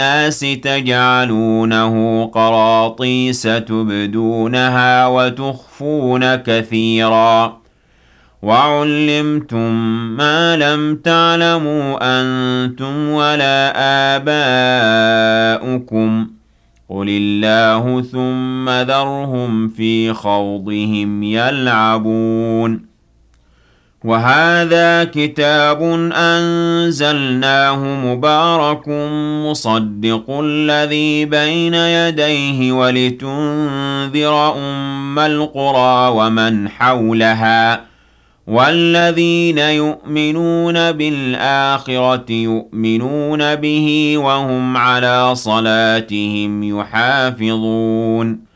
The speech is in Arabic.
الناس تجعلونه قراطيس تبدونها وتخفون كثيرا وعلمتم ما لم تعلموا أنتم ولا آباؤكم قل الله ثم ذرهم في خوضهم يلعبون وهذا كتاب أنزلناه مبارك مصدق الذي بين يديه ولتنذر أم القرى ومن حولها والذين يؤمنون بالآخرة يؤمنون به وهم على صلاتهم يحافظون